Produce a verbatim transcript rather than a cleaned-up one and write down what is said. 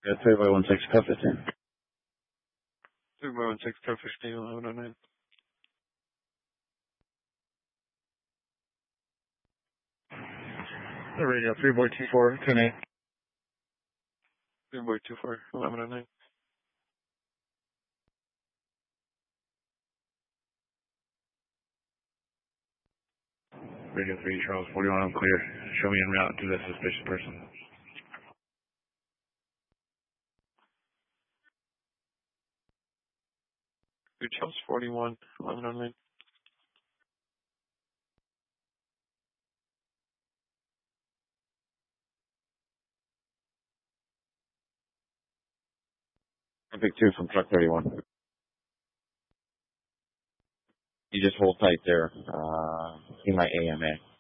Yeah, three by one six, car fifteen. three by one six, car fifteen, eleven oh nine. The radio, three boy two four, ten eight. three by two four, eleven oh nine. Radio three, Charles forty-one, I'm clear. Show me en route to the suspicious person. three Charles forty-one, eleven oh nine. I pick two from truck thirty-one. You just hold tight there. Uh, see my A M A.